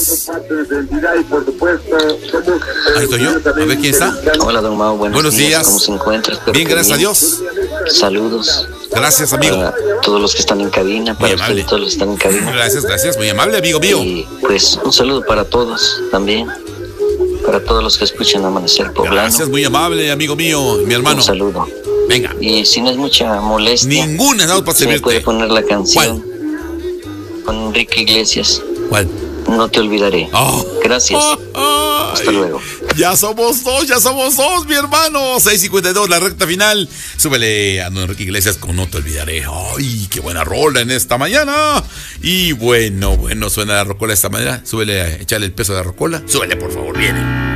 días. Ahí estoy yo. A ver quién está. Hola, don Mau. Buenos días. ¿Cómo se encuentra? Espero Bien, que gracias a Dios. Saludos. Gracias, amigo. Para todos los que están en cabina, para usted y todos los que están en cabina. Gracias. Muy amable, amigo mío. Y pues un saludo para todos también. Para todos los que escuchan Amanecer Poblano. Gracias, muy amable, amigo mío, mi hermano. Un saludo. Venga. Y si no es mucha molestia, ninguna, no, para servirte. ¿me puede poner la canción? ¿Cuál? Con Enrique Iglesias. ¿Cuál? No te olvidaré. Gracias. Hasta luego. Ya somos dos, mi hermano. 6:52, la recta final. Súbele a don Enrique Iglesias con No te olvidaré. Ay, qué buena rola en esta mañana. Y bueno, suena la rocola esta mañana. Súbele, échale el peso de la rocola. Súbele, por favor, viene.